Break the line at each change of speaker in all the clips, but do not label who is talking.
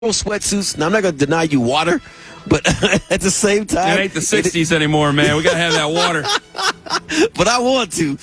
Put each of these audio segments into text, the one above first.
sweatsuits. Now, I'm not going to deny you water, but at the same time,
it ain't the 60s anymore, man. We got to have that water.
But I want to.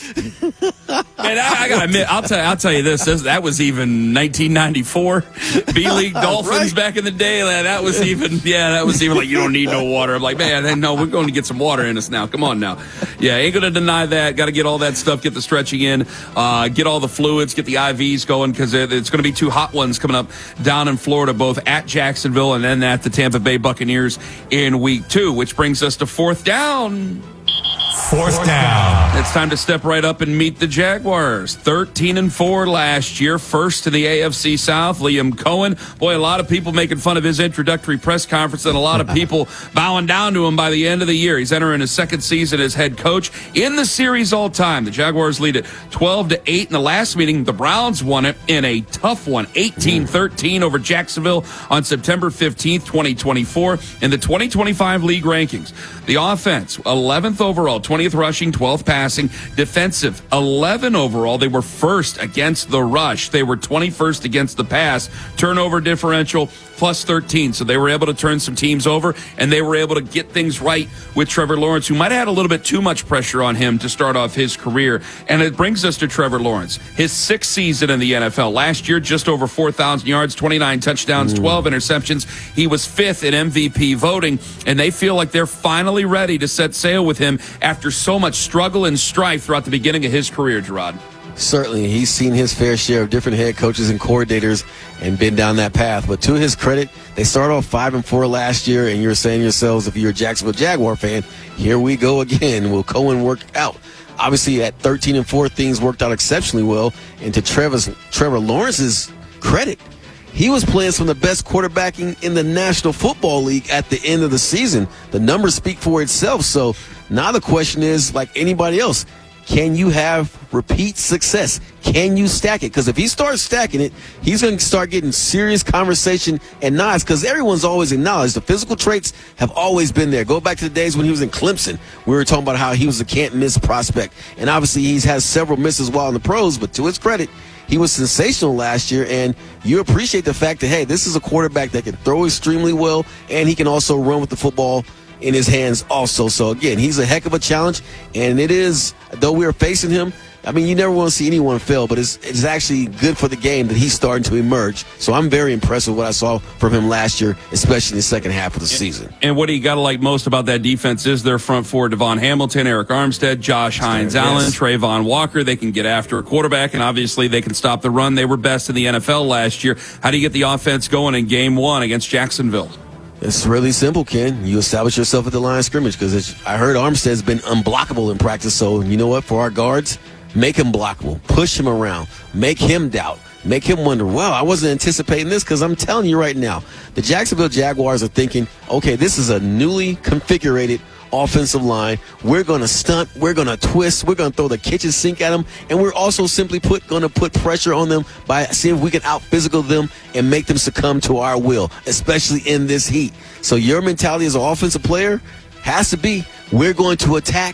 And I got to admit, I'll tell you this. That was even 1994 B-League Dolphins
right.
back in the day. That was even like, you don't need no water. I'm like, man, no, we're going to get some water in us now. Come on now. Yeah, ain't going to deny that. Got to get all that stuff, get the stretching in, get all the fluids, get the IVs going, because it's going to be two hot ones coming up down in Florida, both at Jacksonville and then at the Tampa Bay Buccaneers in week 2, which brings us to fourth down.
Fourth down.
It's time to step right up and meet the Jaguars. 13-4 last year, first to the AFC South. Liam Cohen. Boy, a lot of people making fun of his introductory press conference and a lot of people bowing down to him by the end of the year. He's entering his second season as head coach in the series all time. The Jaguars lead it 12-8 in the last meeting. The Browns won it in a tough one, 18-13 over Jacksonville on September 15th, 2024. In the 2025 league rankings, the offense, 11th overall, 20th rushing, 12th passing. Defensive, 11 overall. They were first against the rush. They were 21st against the pass. Turnover differential, plus 13. So they were able to turn some teams over, and they were able to get things right with Trevor Lawrence, who might have had a little bit too much pressure on him to start off his career. And it brings us to Trevor Lawrence. His 6th season in the NFL. Last year, just over 4,000 yards, 29 touchdowns, 12 interceptions. He was 5th in MVP voting, and they feel like they're finally ready to set sail with him after so much struggle and strife throughout the beginning of his career, Gerard.
Certainly, he's seen his fair share of different head coaches and coordinators and been down that path. But to his credit, they started off 5-4 last year, and you're saying to yourselves, if you're a Jacksonville Jaguar fan, here we go again. Will Cohen work out? Obviously, at 13-4, things worked out exceptionally well. And to Trevor Lawrence's credit, he was playing some of the best quarterbacking in the National Football League at the end of the season. The numbers speak for itself. So now the question is, like anybody else, can you have repeat success? Can you stack it? Because if he starts stacking it, he's going to start getting serious conversation and nods, because everyone's always acknowledged the physical traits have always been there. Go back to the days when he was in Clemson. We were talking about how he was a can't-miss prospect. And obviously he's had several misses while in the pros, but to his credit, he was sensational last year, and you appreciate the fact that, hey, this is a quarterback that can throw extremely well, and he can also run with the football in his hands also. So, again, he's a heck of a challenge, and it is, though we are facing him, I mean, you never want to see anyone fail, but it's actually good for the game that he's starting to emerge. So I'm very impressed with what I saw from him last year, especially in the second half of the season.
And what you got to like most about that defense is their front four: Devon Hamilton, Eric Armstead, Josh Hines-Allen, Trayvon Walker. They can get after a quarterback, and obviously they can stop the run. They were best in the NFL last year. How do you get the offense going in Game 1 against Jacksonville?
It's really simple, Ken. You establish yourself at the line of scrimmage, because I heard Armstead's been unblockable in practice. So you know what? For our guards, make him blockable. Push him around. Make him doubt. Make him wonder, wow, I wasn't anticipating this, because I'm telling you right now, the Jacksonville Jaguars are thinking, okay, this is a newly configured offensive line. We're going to stunt. We're going to twist. We're going to throw the kitchen sink at them. And we're also simply going to put pressure on them by seeing if we can out-physical them and make them succumb to our will, especially in this heat. So your mentality as an offensive player has to be, we're going to attack,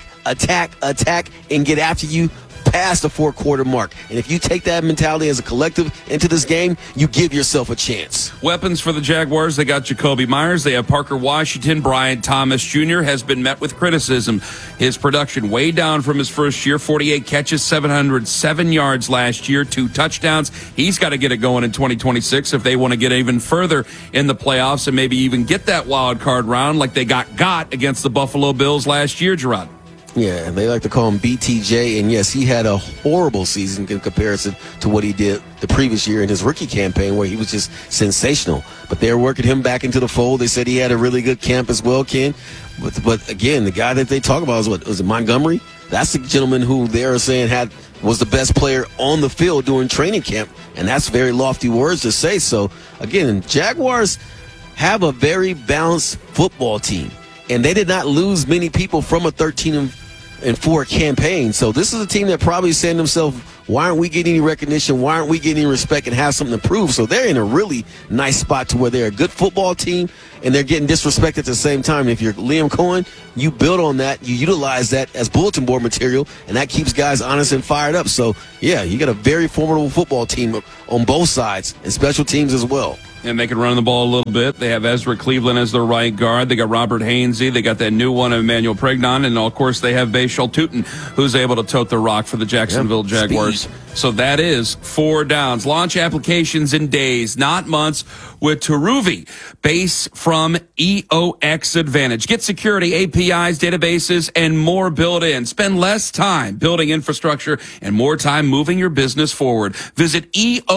and get after you past the 4-quarter mark. And if you take that mentality as a collective into this game, you give yourself a chance.
Weapons for the Jaguars: they got Jacoby Myers, they have Parker Washington. Brian Thomas Jr. has been met with criticism. His production way down from his first year. 48 catches, 707 yards last year, 2 touchdowns. He's got to get it going in 2026 if they want to get even further in the playoffs and maybe even get that wild card round like they got against the Buffalo Bills last year, Gerard.
Yeah, they like to call him BTJ, and yes, he had a horrible season in comparison to what he did the previous year in his rookie campaign, where he was just sensational. But they're working him back into the fold. They said he had a really good camp as well, Ken. But again, the guy that they talk about was it Montgomery? That's the gentleman who they're saying was the best player on the field during training camp, and that's very lofty words to say. So, again, Jaguars have a very balanced football team, and they did not lose many people from a 13-4 campaign. So this is a team that probably is saying to themselves, why aren't we getting any recognition? Why aren't we getting any respect and have something to prove? So they're in a really nice spot to where they're a good football team and they're getting disrespected at the same time. If you're Liam Cohen, you build on that. You utilize that as bulletin board material, and that keeps guys honest and fired up. So, yeah, you got a very formidable football team on both sides and special teams as well.
And they can run the ball a little bit. They have Ezra Cleveland as their right guard. They got Robert Hainsey. They got that new one, Emmanuel Pregnon. And, of course, they have Bashal Tutin, who's able to tote the rock for the Jacksonville Jaguars.
Speed.
So that is 4 downs. Launch applications in days, not months, with Turuvi. Base from EOX Advantage. Get security, APIs, databases, and more built in. Spend less time building infrastructure and more time moving your business forward. Visit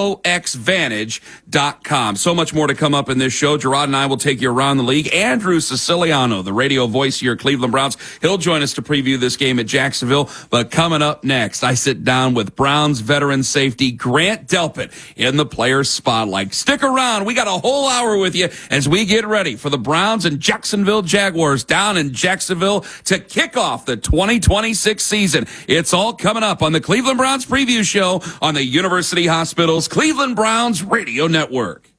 EOXvantage.com. So much more to come up in this show. Gerard and I will take you around the league. Andrew Siciliano, the radio voice here at Cleveland Browns, he'll join us to preview this game at Jacksonville. But coming up next, I sit down with Browns veteran safety Grant Delpit in the Players Spotlight. Stick around. We got a whole hour with you as we get ready for the Browns and Jacksonville Jaguars down in Jacksonville to kick off the 2026 season. It's all coming up on the Cleveland Browns preview show on the University Hospital's Cleveland Browns Radio Network.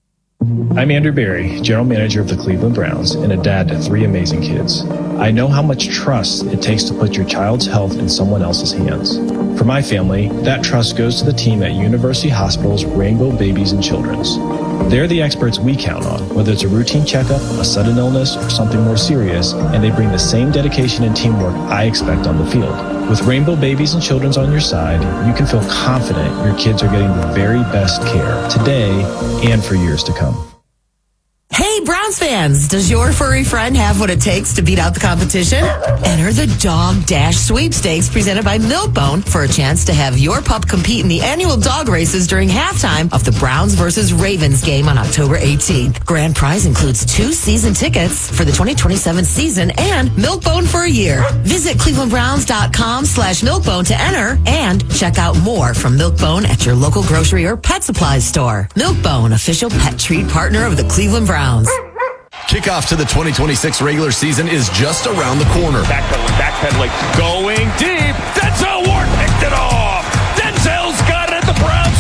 I'm Andrew Berry, General Manager of the Cleveland Browns and a dad to 3 amazing kids. I know how much trust it takes to put your child's health in someone else's hands. For my family, that trust goes to the team at University Hospital's Rainbow Babies and Children's. They're the experts we count on, whether it's a routine checkup, a sudden illness, or something more serious, and they bring the same dedication and teamwork I expect on the field. With Rainbow Babies and Children's on your side, you can feel confident your kids are getting the very best care today and for years to come.
Hey, Browns fans, does your furry friend have what it takes to beat out the competition? Enter the Dog Dash Sweepstakes presented by Milk-Bone for a chance to have your pup compete in the annual dog races during halftime of the Browns versus Ravens game on October 18th. Grand prize includes 2 season tickets for the 2027 season and Milk-Bone for a year. Visit clevelandbrowns.com/Milk-Bone to enter and check out more from Milk-Bone at your local grocery or pet supplies store. Milk-Bone, official pet treat partner of the Cleveland Browns.
Kickoff to the 2026 regular season is just around the corner.
Backpedaling, going deep. Denzel Ward picked it off. Denzel's got it at the Browns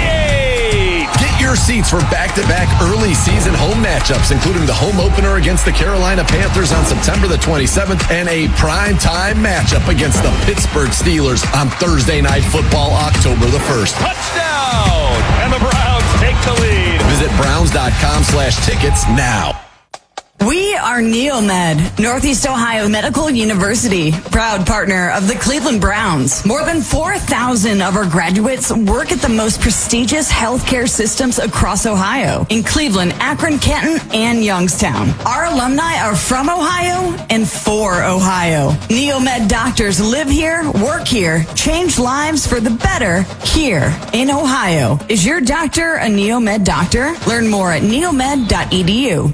28.
Get your seats for back-to-back early season home matchups, including the home opener against the Carolina Panthers on September the 27th and a prime-time matchup against the Pittsburgh Steelers on Thursday Night Football, October the 1st.
Touchdown! And the Browns take the lead.
Visit browns.com/tickets now.
We are Neomed, Northeast Ohio Medical University, proud partner of the Cleveland Browns. More than 4,000 of our graduates work at the most prestigious healthcare systems across Ohio, in Cleveland, Akron, Kenton, and Youngstown. Our alumni are from Ohio and for Ohio. Neomed doctors live here, work here, change lives for the better here in Ohio. Is your doctor a Neomed doctor? Learn more at neomed.edu.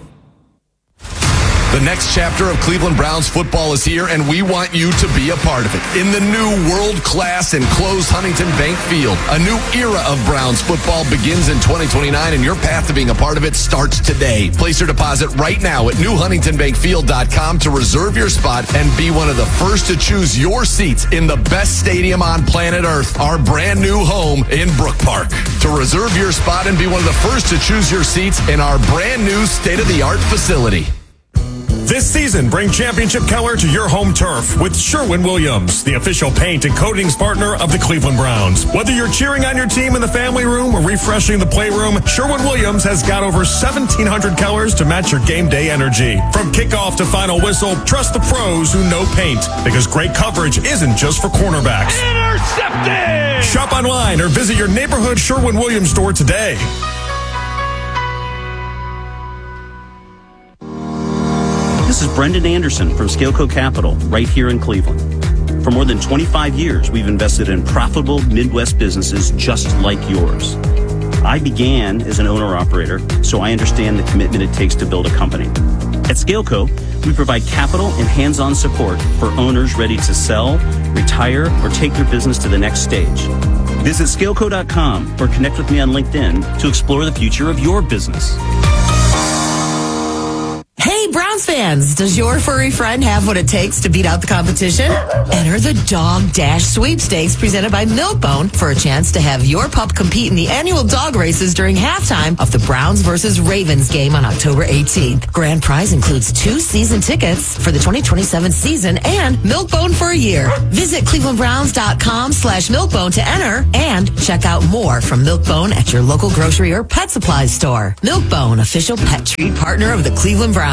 The next chapter of Cleveland Browns football is here, and we want you to be a part of it. In the new world-class enclosed Huntington Bank Field, a new era of Browns football begins in 2029, and your path to being a part of it starts today. Place your deposit right now at newhuntingtonbankfield.com to reserve your spot and be one of the first to choose your seats in the best stadium on planet Earth, our brand new home in Brook Park. To reserve your spot and be one of the first to choose your seats in our brand new state-of-the-art facility.
This season, bring championship color to your home turf with Sherwin-Williams, the official paint and coatings partner of the Cleveland Browns. Whether you're cheering on your team in the family room or refreshing the playroom, Sherwin-Williams has got over 1,700 colors to match your game day energy. From kickoff to final whistle, trust the pros who know paint, because great coverage isn't just for cornerbacks.
Intercepted!
Shop online or visit your neighborhood Sherwin-Williams store today.
This is Brendan Anderson from Scaleco Capital, right here in Cleveland. For more than 25 years, we've invested in profitable Midwest businesses just like yours. I began as an owner-operator, so I understand the commitment it takes to build a company. At Scaleco, we provide capital and hands-on support for owners ready to sell, retire, or take their business to the next stage. Visit Scaleco.com or connect with me on LinkedIn to explore the future of your business.
Hey, Browns fans, does your furry friend have what it takes to beat out the competition? Enter the Dog Dash Sweepstakes presented by Milk-Bone for a chance to have your pup compete in the annual dog races during halftime of the Browns versus Ravens game on October 18th. Grand prize includes 2 season tickets for the 2027 season and Milk-Bone for a year. Visit clevelandbrowns.com/Milk-Bone to enter and check out more from Milk-Bone at your local grocery or pet supplies store. Milk-Bone, official pet treat partner of the Cleveland Browns.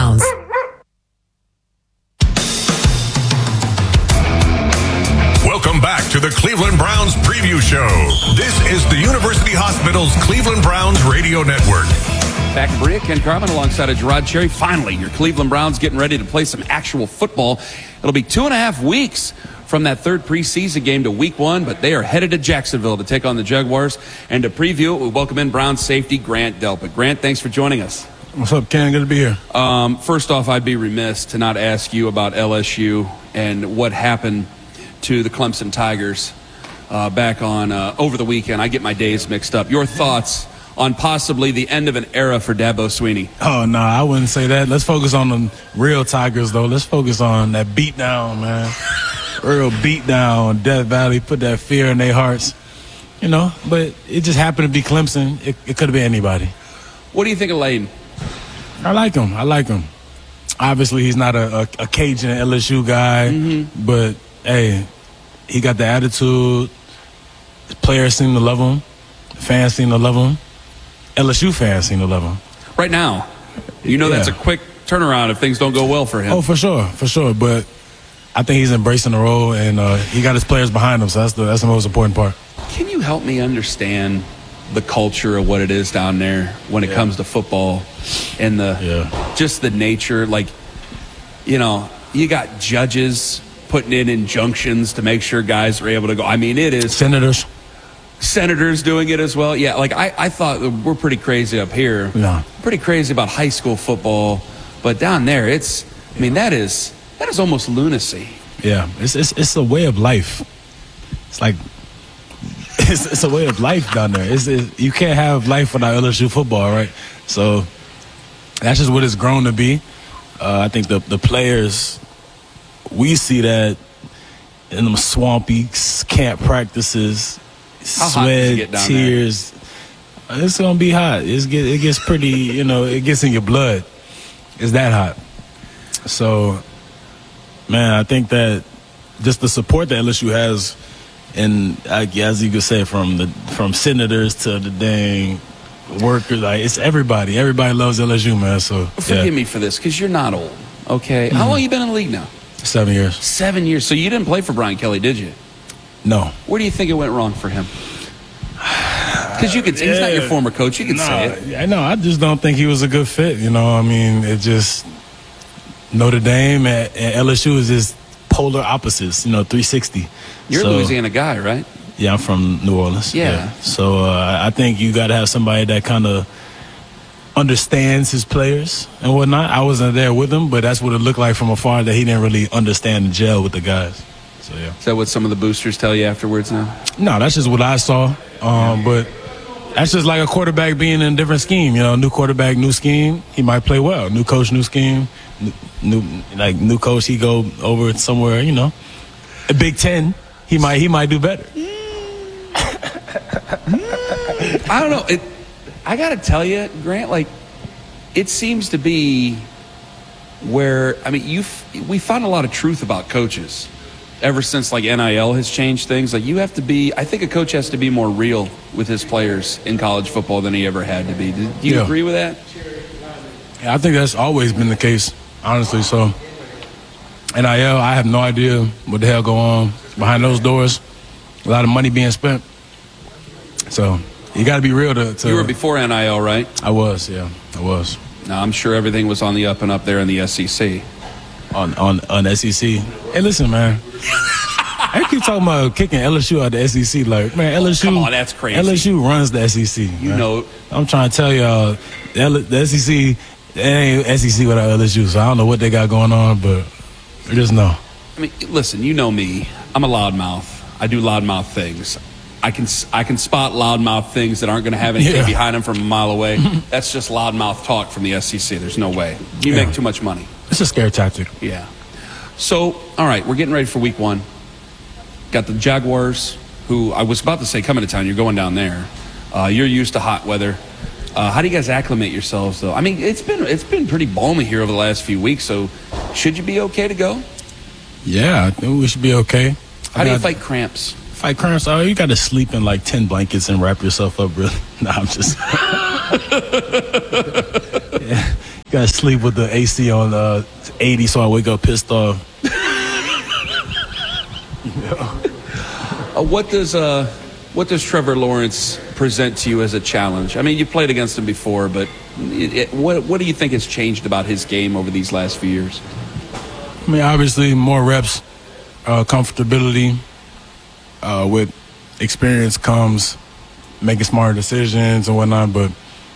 Welcome back to the Cleveland Browns Preview Show. This is the University Hospital's Cleveland Browns Radio Network.
Back in Berea, Ken Carman alongside of Gerard Cherry. Finally, your Cleveland Browns getting ready to play some actual football. It'll be 2.5 weeks from that third preseason game to week 1, but they are headed to Jacksonville to take on the Jaguars. And to preview it, we welcome in Browns safety Grant Delpit. Grant, thanks for joining us.
What's up, Ken? Good to be here.
First off, I'd be remiss to not ask you about LSU and what happened to the Clemson Tigers back on over the weekend. I get my days mixed up. Your thoughts on possibly the end of an era for Dabo Swinney?
Oh, no, I wouldn't say that. Let's focus on the real Tigers, though. Let's focus on that beatdown, man. Real beatdown, Death Valley, put that fear in their hearts. You know, but it just happened to be Clemson. It could have been anybody.
What do you think of Layden?
I like him. Obviously, he's not a Cajun LSU guy, but, hey, he got the attitude. The players seem to love him. The fans seem to love him. LSU fans seem to love him.
Right now, that's a quick turnaround if things don't go well for him.
Oh, for sure. But I think he's embracing the role, and he got his players behind him, so that's the most important part.
Can you help me understand the culture of what it is down there when it comes to football and just the nature? Like, you got judges putting in injunctions to make sure guys are able to go. I mean, it is senators doing it as well. Yeah, like I thought we're pretty crazy up here.
No.
Pretty crazy about high school football, but down there that is almost lunacy.
Yeah, it's a way of life. It's like it's a way of life down there. You can't have life without LSU football, right? So that's just what it's grown to be. I think the players, we see that in them swampy camp practices, sweat, tears. There? It's gonna be hot. It gets pretty. It gets in your blood. It's that hot. So, man, I think that just the support that LSU has. And as you could say, from senators to the dang workers, like it's everybody. Everybody loves LSU, man. So
forgive me for this because you're not old. Okay, how long you been in the league now?
7 years.
7 years. So you didn't play for Brian Kelly, did you?
No.
Where do you think it went wrong for him? Because he's not your former coach. You can say it.
I know. I just don't think he was a good fit. I mean, it just Notre Dame and LSU is just polar opposites. 360.
You're a Louisiana guy, right?
Yeah, I'm from New Orleans.
Yeah.
So I think you got to have somebody that kind of understands his players and whatnot. I wasn't there with him, but that's what it looked like from afar, that he didn't really understand and gel with the guys. So, yeah.
Is that what some of the boosters tell you afterwards now?
No, that's just what I saw. But that's just like a quarterback being in a different scheme. New quarterback, new scheme. He might play well. New coach, new scheme. New coach, he go over somewhere, a Big Ten. He might do better.
I don't know. I got to tell you, Grant, it seems to be where, we found a lot of truth about coaches ever since, NIL has changed things. I think a coach has to be more real with his players in college football than he ever had to be. Do you agree with that?
Yeah, I think that's always been the case, honestly. So, NIL, I have no idea what the hell go on behind those doors. A lot of money being spent. So you got to be real to.
You were before NIL, right?
I was.
Now I'm sure everything was on the up and up there in the SEC.
On SEC. Hey, listen, man. I keep talking about kicking LSU out the SEC. LSU.
Come on, that's crazy.
LSU runs the SEC. I'm trying to tell y'all, the SEC, it ain't SEC without LSU. So I don't know what they got going on, but just know.
Listen, you know me. I'm a loudmouth. I do loudmouth things. I can spot loudmouth things that aren't going to have anything behind them from a mile away. That's just loudmouth talk from the SEC. There's no way. You make too much money.
It's a scare tactic.
Yeah. So, all right, we're getting ready for week 1. Got the Jaguars, who I was about to say coming to town. You're going down there. You're used to hot weather. How do you guys acclimate yourselves, though? I mean, it's been pretty balmy here over the last few weeks, so should you be okay to go?
Yeah, I think we should be okay.
How do you fight cramps?
Fight cramps? Oh, you got to sleep in like 10 blankets and wrap yourself up, really. Nah, I'm just... yeah. You got to sleep with the AC on 80 so I wake up pissed off.
What does Trevor Lawrence present to you as a challenge? I mean, you played against him before, but what do you think has changed about his game over these last few years?
I mean, obviously, more reps, comfortability. With experience comes making smarter decisions and whatnot, but,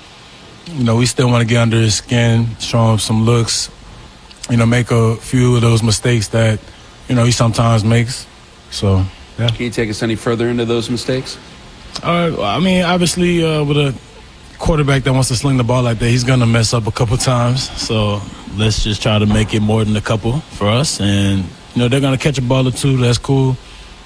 you know, we still want to get under his skin, show him some looks, you know, make a few of those mistakes that, you know, he sometimes makes. So, yeah.
Can you take us any further into those mistakes?
I mean, obviously, with a quarterback that wants to sling the ball like that, he's going to mess up a couple times. So let's just try to make it more than a couple for us. And, you know, they're going to catch a ball or two. That's cool.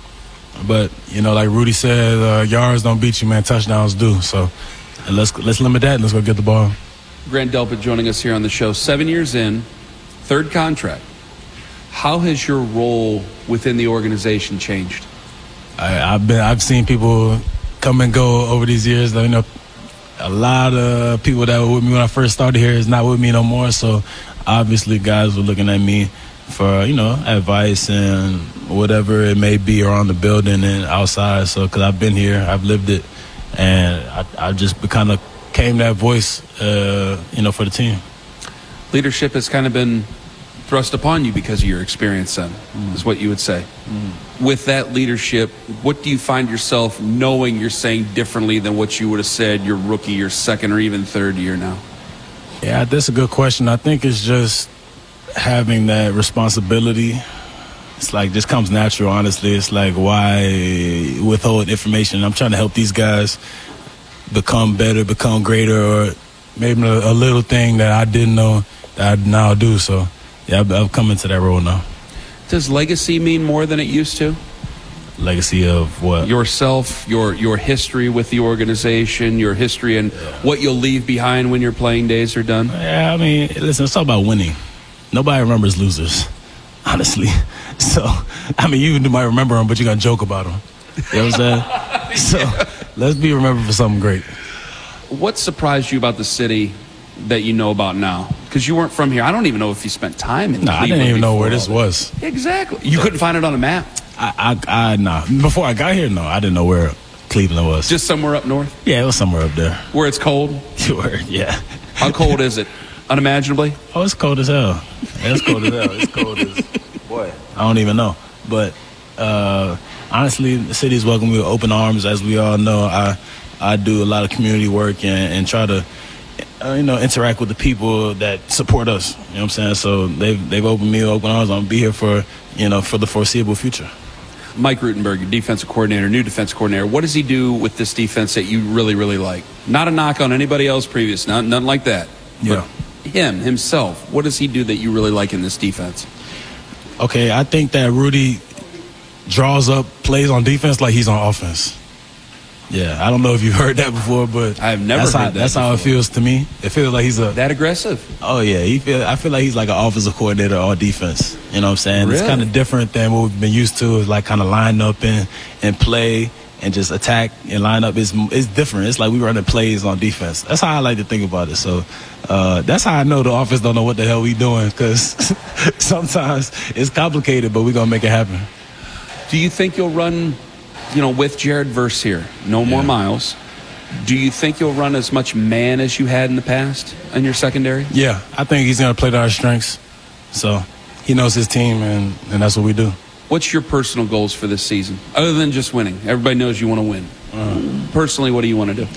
But, you know, like Rudy said, yards don't beat you, man. Touchdowns do. So let's limit that and let's go get the ball.
Grant Delpit joining us here on the show. 7 years in, 3rd contract. How has your role within the organization changed?
I've seen people come and go over these years. You know, a lot of people that were with me when I first started here is not with me no more. So obviously guys were looking at me for, you know, advice and whatever it may be around the building and outside. So, because I've been here, I've lived it, and I just kind of became that voice, you know, for the team.
Leadership has kind of been thrust upon you because of your experience, then, is what you would say. With that leadership, what do you find yourself knowing you're saying differently than what you would have said your rookie, your 2nd, or even 3rd year now?
Yeah, that's a good question. I think it's just having that responsibility. It's like just comes natural, honestly. It's like, why withhold information? I'm trying to help these guys become better, become greater, or maybe a little thing that I didn't know that I now do. So, yeah, I've come into that role now.
Does legacy mean more than it used to?
Legacy of what?
Yourself, your history with the organization, your history and what you'll leave behind when your playing days are done?
Yeah, I mean, listen, it's all about winning. Nobody remembers losers, honestly. So, I mean, you might remember them, but you're going to joke about them. You know what I'm saying? So, let's be remembered for something great.
What surprised you about the city that you know about now? Because you weren't from here. I don't even know if you spent time in Cleveland.
I didn't even know where this was.
Exactly. You couldn't find it on a map?
Nah. Before I got here, no. I didn't know where Cleveland was.
Just somewhere up north?
Yeah, it was somewhere up there.
Where it's cold?
Sure, yeah.
How cold is it? Unimaginably?
Oh, it's cold as hell. Yeah, it's cold as hell. It's cold as... Boy, I don't even know. But honestly, the city's welcome with open arms. As we all know, I do a lot of community work and try to, you know, interact with the people that support us. You know what I'm saying? So they've opened me open arms. I'm going to be here for, you know, for the foreseeable future.
Mike Rutenberg, your defensive coordinator, new defensive coordinator. What does he do with this defense that you really, really like? Not a knock on anybody else previous, nothing like that.
Yeah.
But himself, what does he do that you really like in this defense?
Okay, I think that Rudy draws up plays on defense like he's on offense. Yeah, I don't know if you've heard that before, but
I've never heard that.
That's how it feels to me. It feels like he's
that aggressive.
Oh yeah, I feel like he's like an offensive coordinator on defense. You know what I'm saying?
Really?
It's kind of different than what we've been used to. Is like kind of line up and play and just attack and line up. It's different. It's like we running plays on defense. That's how I like to think about it. So that's how I know the offense don't know what the hell we doing, because sometimes it's complicated, but we're gonna make it happen.
Do you think you'll run, you know, with Jared Verse here, no more Miles? Do you think you'll run as much man as you had in the past in your secondary?
Yeah, I think he's going to play to our strengths. So he knows his team, and that's what we do.
What's your personal goals for this season, other than just winning? Everybody knows you want to win. Personally, what do you want to do?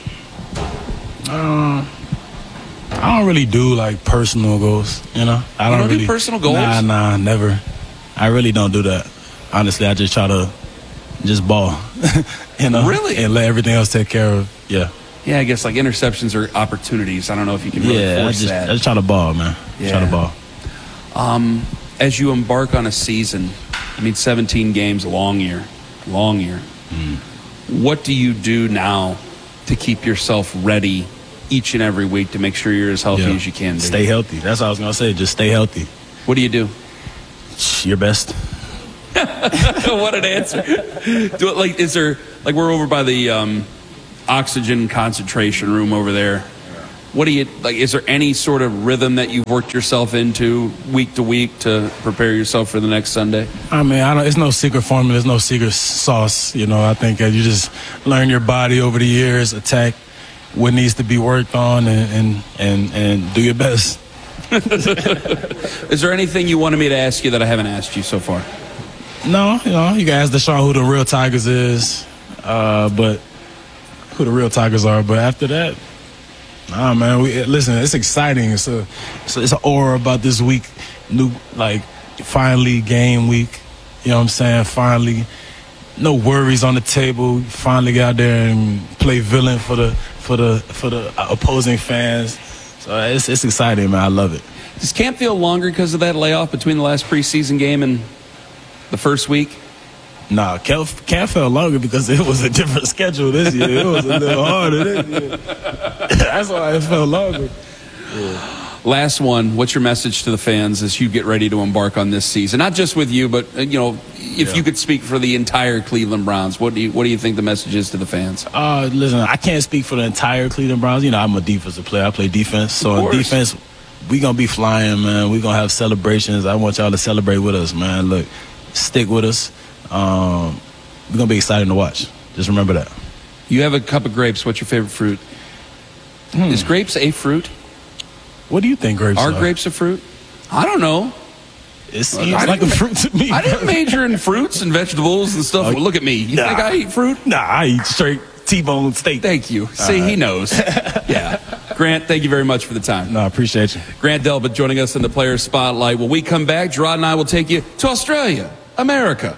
I don't really do, like, personal goals, you know? I
don't really do personal goals?
Nah, never. I really don't do that. Honestly, I just try to just ball.
Really?
And let everything else take care of. Yeah.
Yeah, I guess like interceptions are opportunities. I don't know if you can really force that.
I just try to ball, man.
Yeah.
Try to ball.
As you embark on a season, 17 games, long year. What do you do now to keep yourself ready each and every week to make sure you're as healthy as you can be?
Stay healthy. That's what I was going to say. Just stay healthy.
What do you do?
Your best.
What an answer. Is there, we're over by the oxygen concentration room over there. What do you, is there any sort of rhythm that you've worked yourself into week to week to prepare yourself for the next Sunday?
It's no secret formula. There's no secret sauce. I think you just learn your body over the years, attack what needs to be worked on, and do your best.
Is there anything you wanted me to ask you that I haven't asked you so far?
No, you can ask Deshaun who the real Tigers is, but who the real Tigers are. But after that, man, listen, it's exciting. It's an aura about this week. Finally game week. You know what I'm saying? Finally, no worries on the table. Finally get out there and play villain for the opposing fans. So it's exciting, man. I love it.
Does camp feel longer because of that layoff between the last preseason game and the first week?
Nah, camp felt longer because it was a different schedule this year. It was a little harder this year. That's why it felt longer. Yeah.
Last one, what's your message to the fans as you get ready to embark on this season? Not just with you, but if you could speak for the entire Cleveland Browns, what do you think the message is to the fans?
Listen, I can't speak for the entire Cleveland Browns. I'm a defensive player. I play defense. So in defense, we're going to be flying, man. We're going to have celebrations. I want y'all to celebrate with us, man. Look, stick with us. We're going to be exciting to watch. Just remember that.
You have a cup of grapes. What's your favorite fruit? Is grapes a fruit?
What do you think grapes are?
Are grapes a fruit? I don't know.
It seems like a fruit to me.
I didn't major in fruits and vegetables and stuff. Well, look at me. You think I eat fruit?
Nah, I eat straight T-bone steak.
Thank you. See, he knows. Yeah. Grant, thank you very much for the time.
No, I appreciate you.
Grant Delpit joining us in the Player Spotlight. When we come back, Gerard and I will take you to Australia, America.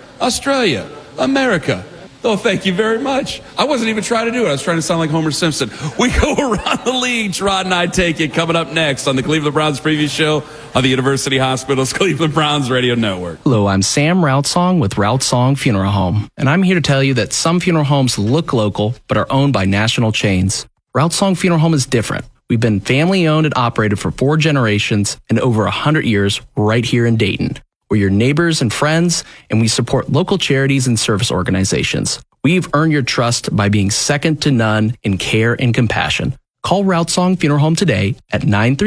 Oh, thank you very much. I wasn't even trying to do it. I was trying to sound like Homer Simpson. We go around the league. Gerard and I take it. Coming up next on the Cleveland Browns preview show on the University Hospital's Cleveland Browns Radio Network.
Hello, I'm Sam Routsong with Routsong Funeral Home, and I'm here to tell you that some funeral homes look local but are owned by national chains. Routsong Funeral Home is different. We've been family-owned and operated for 4 generations and over 100 years right here in Dayton. We're your neighbors and friends, and we support local charities and service organizations. We've earned your trust by being second to none in care and compassion. Call Routsong Funeral Home today at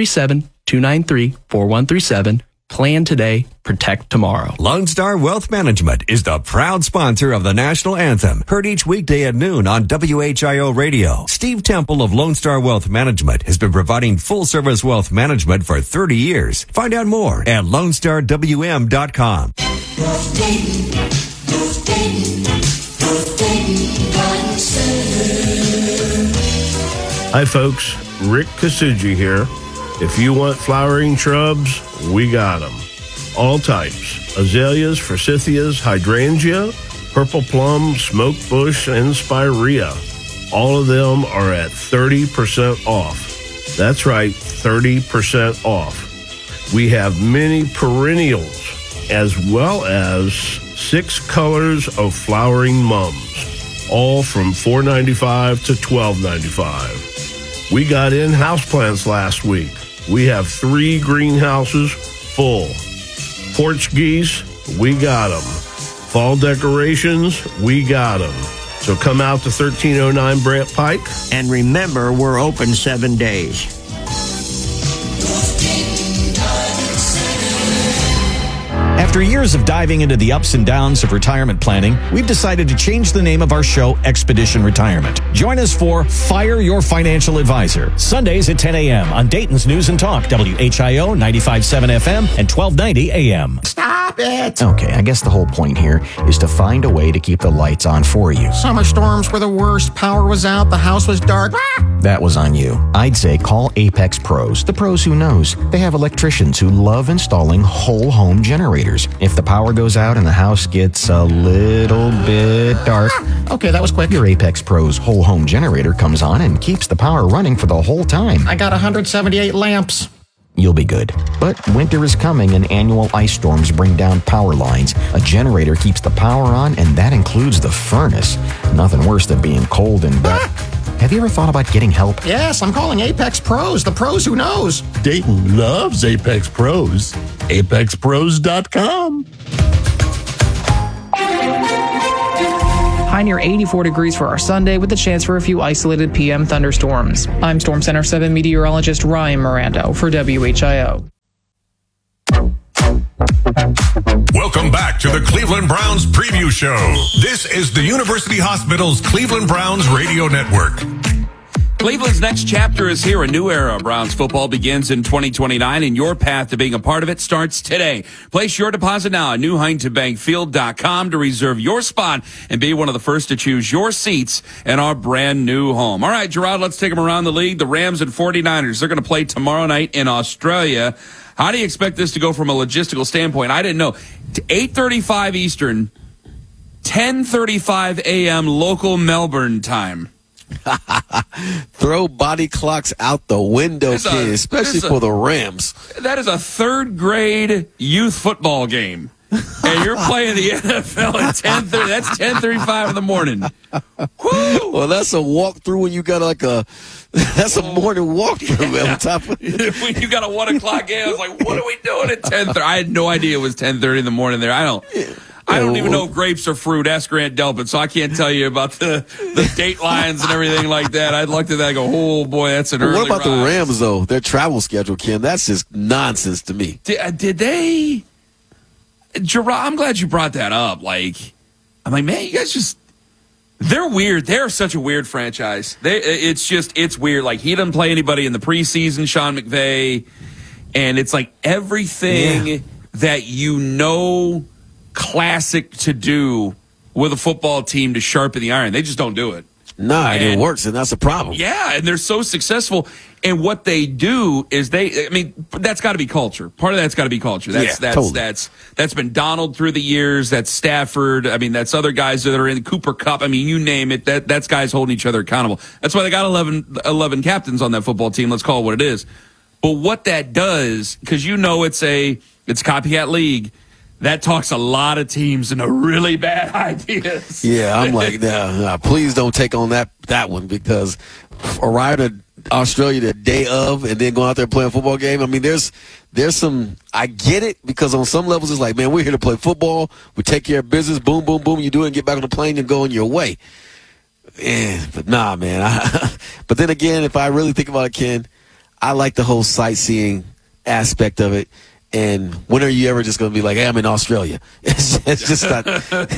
937-293-4137. Plan today, protect tomorrow.
Lone Star Wealth Management is the proud sponsor of the national anthem, heard each weekday at noon on WHIO Radio. Steve Temple of Lone Star Wealth Management has been providing full-service wealth management for 30 years. Find out more at LoneStarWM.com.
Hi, folks. Rick Kasuji here. If you want flowering shrubs, we got them. All types. Azaleas, forsythias, hydrangea, purple plum, smoke bush, and spirea. All of them are at 30% off. That's right, 30% off. We have many perennials, as well as 6 colors of flowering mums, all from $4.95 to $12.95. We got in houseplants last week. We have 3 greenhouses full. Porch geese, we got them. Fall decorations, we got them. So come out to 1309 Brant Pike.
And remember, we're open 7 days.
After years of diving into the ups and downs of retirement planning, we've decided to change the name of our show, Expedition Retirement. Join us for Fire Your Financial Advisor, Sundays at 10 a.m. on Dayton's News and Talk, WHIO 95.7 FM and 1290 AM.
Stop! Stop it!
Okay, I guess the whole point here is to find a way to keep the lights on for you.
Summer storms were the worst. Power was out. The house was dark.
That was on you. I'd say call Apex Pros, the pros who knows. They have electricians who love installing whole home generators. If the power goes out and the house gets a little bit dark,
okay, that was quick.
Your Apex Pros whole home generator comes on and keeps the power running for the whole time.
I got 178 lamps.
You'll be good. But winter is coming and annual ice storms bring down power lines. A generator keeps the power on, and that includes the furnace. Nothing worse than being cold and wet. Have you ever thought about getting help?
Yes, I'm calling Apex Pros, the pros who knows.
Dayton loves Apex Pros. ApexPros.com.
High near 84 degrees for our Sunday with the chance for a few isolated PM thunderstorms. I'm Storm Center 7 meteorologist Ryan Mirando for WHIO.
Welcome back to the Cleveland Browns Preview Show. This is the University Hospital's Cleveland Browns Radio Network.
Cleveland's next chapter is here. A new era of Browns football begins in 2029, and your path to being a part of it starts today. Place your deposit now at newhuntingtonbankfield.com to reserve your spot and be one of the first to choose your seats in our brand new home. All right, Gerard, let's take them around the league. The Rams and 49ers, they're going to play tomorrow night in Australia. How do you expect this to go from a logistical standpoint? I didn't know. 8:35 Eastern, 10:35 a.m. local Melbourne time.
Throw body clocks out the window, kid, especially for the Rams.
That is a third grade youth football game. And you're playing the NFL at 10:30. That's 10:35 in the morning. Woo!
Well, that's a walkthrough when you got that's a morning walkthrough, man. On top of
when you got a 1 o'clock game, I was like, what are we doing at 10:30? I had no idea it was 10:30 in the morning there. I don't even know if grapes are fruit. Ask Grant Delpit, so I can't tell you about the date lines and everything like that. I'd look at that and go, oh, boy, that's an early
What about
rise.
the Rams, though? Their travel schedule, Ken, that's just nonsense to me.
Did they? Gerard, I'm glad you brought that up. I'm like, man, you guys they're weird. They're such a weird franchise. It's weird. Like, he doesn't play anybody in the preseason, Sean McVay, and it's like everything that classic to do with a football team to sharpen the iron. They just don't do it.
Nah, and it works, and that's a problem.
Yeah, and they're so successful. And what they do is that's got to be culture. Part of that's got to be culture.
Totally.
That's been Donald through the years. That's Stafford. That's other guys that are in Cooper Kupp. You name it. That's guys holding each other accountable. That's why they got 11 captains on that football team. Let's call it what it is. But what that does, because it's a copycat league, that talks a lot of teams into really bad ideas.
Yeah, I'm like, nah, please don't take on that one, because arriving to Australia the day of and then going out there and playing a football game, there's some, I get it, because on some levels it's like, man, we're here to play football, we take care of business, boom, boom, boom, you do it and get back on the plane and go on your way. But nah, man. But then again, if I really think about it, Ken, I like the whole sightseeing aspect of it. And when are you ever just going to be like, hey, I'm in Australia? It's just not.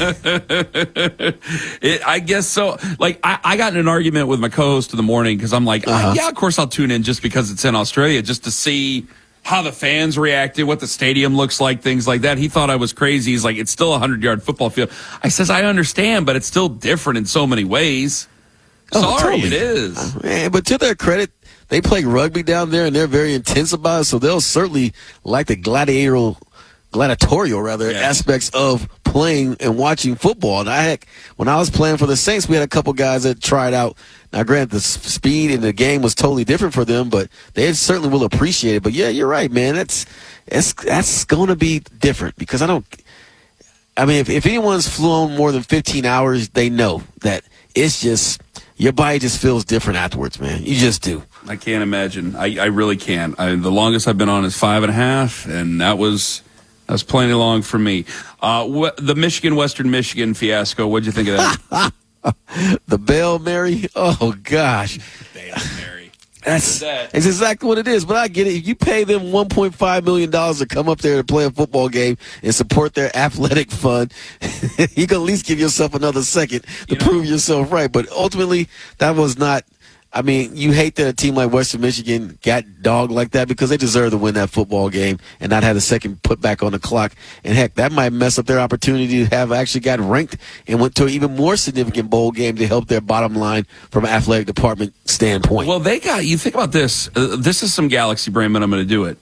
I guess so. I got in an argument with my co-host in the morning because I'm like, yeah, of course I'll tune in just because it's in Australia, just to see how the fans reacted, what the stadium looks like, things like that. He thought I was crazy. He's like, it's still a 100-yard football field. I says, I understand, but it's still different in so many ways. Sorry, totally. It is.
Man, but to their credit, they play rugby down there, and they're very intense about it, so they'll certainly like the gladiatorial aspects of playing and watching football. And when I was playing for the Saints, we had a couple guys that tried out. Now, granted, the speed in the game was totally different for them, but they certainly will appreciate it. But, yeah, you're right, man. That's going to be different, because if anyone's flown more than 15 hours, they know that it's just – your body just feels different afterwards, man. You just do.
I can't imagine. I really can't. The longest I've been on is 5.5, and that was plenty long for me. The Western Michigan fiasco, what'd you think of that?
The Bail Mary? Oh, gosh.
Bail Mary.
That's exactly what it is. But I get it. If you pay them $1.5 million to come up there to play a football game and support their athletic fund, you can at least give yourself another second to prove yourself right. But ultimately, that was not I mean, you hate that a team like Western Michigan got dogged like that because they deserve to win that football game and not have a second put back on the clock. And heck, that might mess up their opportunity to have actually got ranked and went to an even more significant bowl game to help their bottom line from an athletic department standpoint.
Well, you think about this. This is some galaxy brain, but I'm going to do it.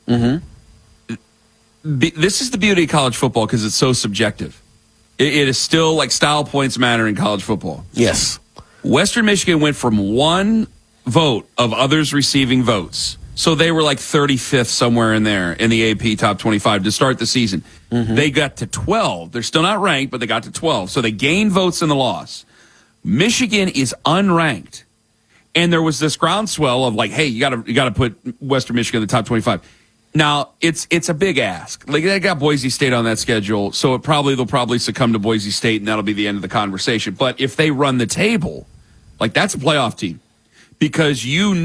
Mm-hmm. This is the beauty of college football because it's so subjective. It is still like style points matter in college football.
Yes.
Western Michigan went from one vote of others receiving votes. So they were like 35th somewhere in there in the AP top 25 to start the season. Mm-hmm. They got to 12. They're still not ranked, but they got to 12. So they gained votes in the loss. Michigan is unranked. And there was this groundswell of like, hey, you got to put Western Michigan in the top 25. Now, it's a big ask. Like, they got Boise State on that schedule, so they'll probably succumb to Boise State, and that'll be the end of the conversation. But if they run the table, like, that's a playoff team. Because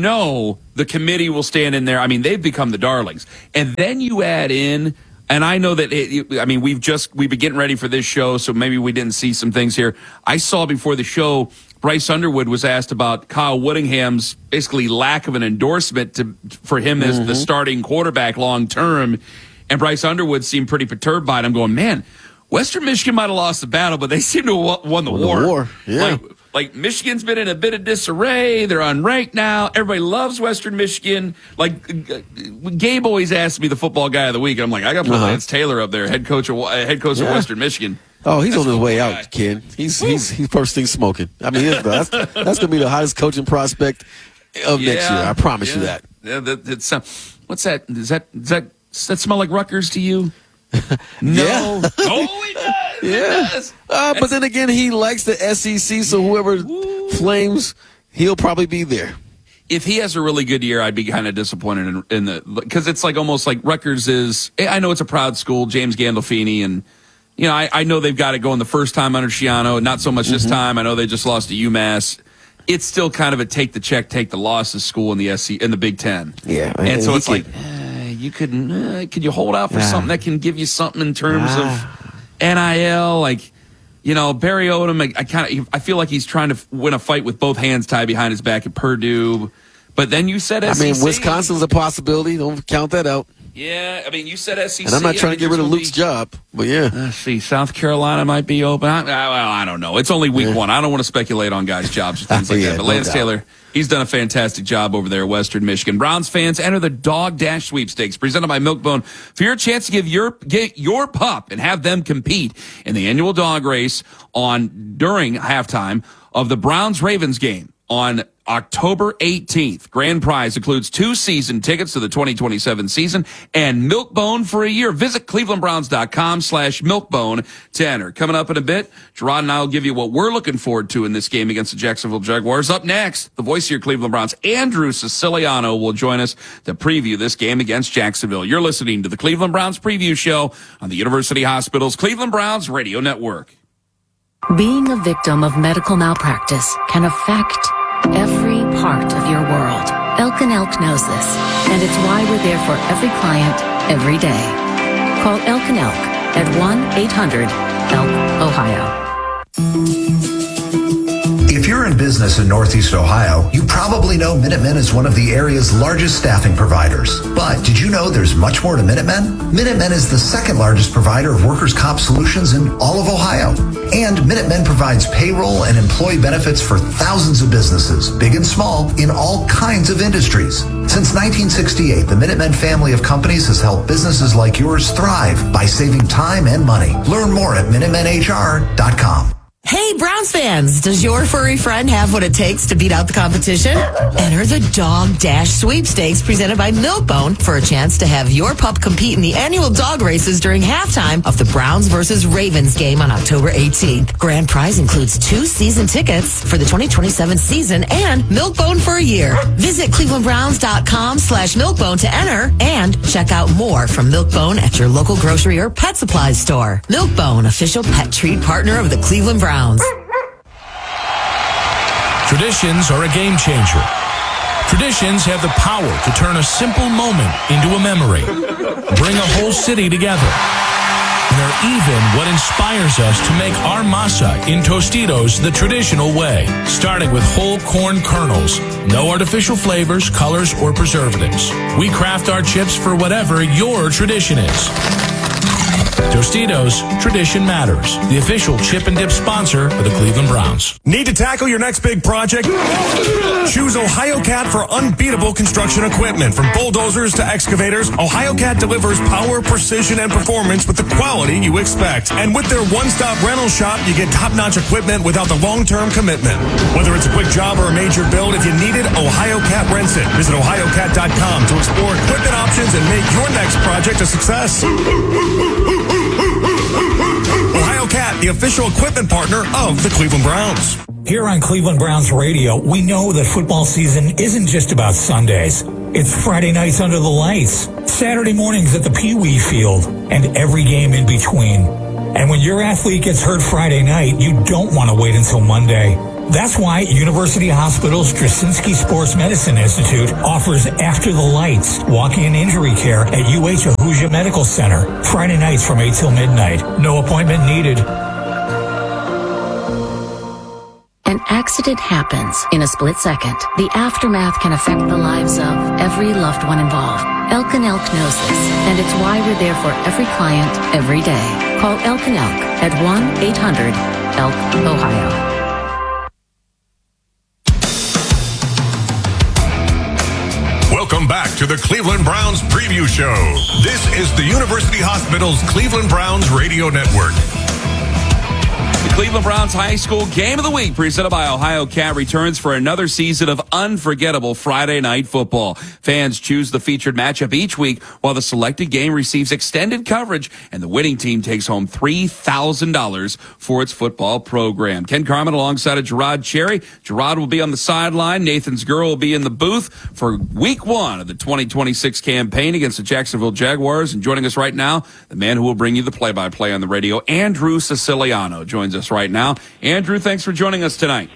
the committee will stand in there. I mean, they've become the darlings. And then you add in, and I know that, we've been getting ready for this show, so maybe we didn't see some things here. I saw before the show, Bryce Underwood was asked about Kyle Whittingham's basically lack of an endorsement for him as the starting quarterback long term. And Bryce Underwood seemed pretty perturbed by it. I'm going, man, Western Michigan might have lost the battle, but they seem to have won the war.
Yeah.
Like Michigan's been in a bit of disarray. They're unranked now. Everybody loves Western Michigan. Like Gabe always asks me the football guy of the week. I'm like, I got to put Lance Taylor up there, head coach of Western Michigan.
Oh, he's on his way out, Ken. He's first thing smoking. I mean, that's going to be the hottest coaching prospect of next year. I promise you that.
Yeah, what's that? Does that smell like Rutgers to you? No. Oh, he does.
Yeah.
Does.
But then again, he likes the SEC, so whoever flames, he'll probably be there.
If he has a really good year, I'd be kind of disappointed because it's like almost like Rutgers is. I know it's a proud school, James Gandolfini, and I know they've got it going the first time under Schiano, not so much this time. I know they just lost to UMass. It's still kind of a take the check, take the losses school in the Big Ten.
Yeah,
and so it's like could you hold out for something that can give you something in terms of NIL, like. Barry Odom, I feel like he's trying to win a fight with both hands tied behind his back at Purdue. But then you said SEC.
I mean, Wisconsin's a possibility. Don't count that out.
Yeah, you said SEC.
And I'm not trying to get rid of Luke's job, but yeah.
Let's see, South Carolina might be open. I don't know. It's only week one. I don't want to speculate on guys' jobs or things like that. But Lance Taylor, he's done a fantastic job over there at Western Michigan. Browns fans, enter the Dog Dash Sweepstakes presented by Milk-Bone for your chance to get your pup and have them compete in the annual dog race during halftime of the Browns-Ravens game on October 18th. Grand prize includes 2 season tickets to the 2027 season and Milk-Bone for a year. Visit clevelandbrowns.com/milkbone to enter. Coming up in a bit, Gerard and I will give you what we're looking forward to in this game against the Jacksonville Jaguars. Up next, the voice of your Cleveland Browns, Andrew Siciliano, will join us to preview this game against Jacksonville. You're listening to the Cleveland Browns Preview Show on the University Hospital's Cleveland Browns Radio Network.
Being a victim of medical malpractice can affect every part of your world. Elk & Elk knows this, and it's why we're there for every client, every day. Call Elk & Elk at 1-800-ELK-OHIO.
If you're in business in Northeast Ohio, you probably know Minutemen is one of the area's largest staffing providers. But did you know there's much more to Minutemen? Minutemen is the second largest provider of workers' comp solutions in all of Ohio. And Minutemen provides payroll and employee benefits for thousands of businesses, big and small, in all kinds of industries. Since 1968, the Minutemen family of companies has helped businesses like yours thrive by saving time and money. Learn more at MinutemenHR.com.
Hey, Browns fans, does your furry friend have what it takes to beat out the competition? Enter the Dog Dash Sweepstakes presented by Milk-Bone for a chance to have your pup compete in the annual dog races during halftime of the Browns versus Ravens game on October 18th. Grand prize includes 2 season tickets for the 2027 season and Milk-Bone for a year. Visit clevelandbrowns.com/milkbone to enter and check out more from Milk-Bone at your local grocery or pet supplies store. Milk-Bone, official pet treat partner of the Cleveland Browns.
Traditions are a game changer. Traditions have the power to turn a simple moment into a memory. Bring a whole city together. And they're even what inspires us to make our masa in Tostitos the traditional way, starting with whole corn kernels. No artificial flavors, colors, or preservatives. We craft our chips for whatever your tradition is. Tostitos, tradition matters. The official chip and dip sponsor of the Cleveland Browns.
Need to tackle your next big project? Choose Ohio Cat for unbeatable construction equipment. From bulldozers to excavators, Ohio Cat delivers power, precision, and performance with the quality you expect. And with their one-stop rental shop, you get top-notch equipment without the long-term commitment. Whether it's a quick job or a major build, if you need it, Ohio Cat rents it. Visit ohiocat.com to explore equipment options and make your next project a success. Ohio Cat, the official equipment partner of the Cleveland Browns.
Here on Cleveland Browns Radio, we know that football season isn't just about Sundays. It's Friday nights under the lights, Saturday mornings at the Pee Wee Field, and every game in between. And when your athlete gets hurt Friday night, you don't want to wait until Monday. That's why University Hospital's Straczynski Sports Medicine Institute offers After the Lights, walk-in injury care at UH Ahuja Medical Center, Friday nights from 8 till midnight. No appointment needed.
An accident happens in a split second. The aftermath can affect the lives of every loved one involved. Elk & Elk knows this, and it's why we're there for every client, every day. Call Elk & Elk at 1-800-ELK-OHIO.
Welcome back to the Cleveland Browns Preview Show. This is the University Hospital's Cleveland Browns Radio Network.
The Cleveland Browns High School Game of the Week, presented by Ohio Cat, returns for another season of unforgettable Friday night football. Fans choose the featured matchup each week, while the selected game receives extended coverage, and the winning team takes home $3,000 for its football program. Ken Carman alongside of Gerard Cherry. Gerard will be on the sideline. Nathan Zgurra will be in the booth for week 1 of the 2026 campaign against the Jacksonville Jaguars. And joining us right now, the man who will bring you the play-by-play on the radio, Andrew Siciliano, joins us right now. Andrew, thanks for joining us tonight.